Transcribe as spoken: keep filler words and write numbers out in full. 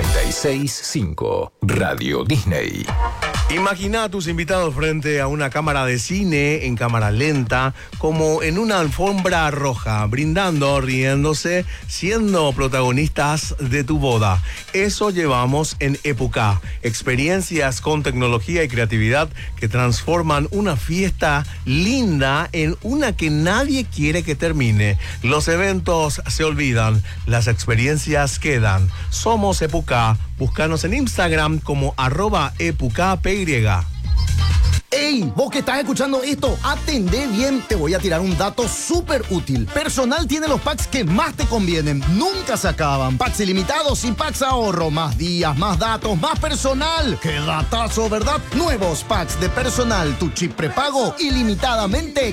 noventa y seis punto cinco Radio Disney. Imagina a tus invitados frente a una cámara de cine en cámara lenta, como en una alfombra roja, brindando, riéndose, siendo protagonistas de tu boda. Eso llevamos en Época, experiencias con tecnología y creatividad que transforman una fiesta linda en una que nadie quiere que termine. Los eventos se olvidan, las experiencias quedan. Somos Época. Búscanos en Instagram como arroba epukapy. ¡Ey! Vos que estás escuchando esto, atendé bien. Te voy a tirar un dato súper útil. Personal tiene los packs que más te convienen. Nunca se acaban. Packs ilimitados y packs ahorro. Más días, más datos, más personal. ¡Qué datazo!, ¿verdad? Nuevos packs de Personal. Tu chip prepago ilimitadamente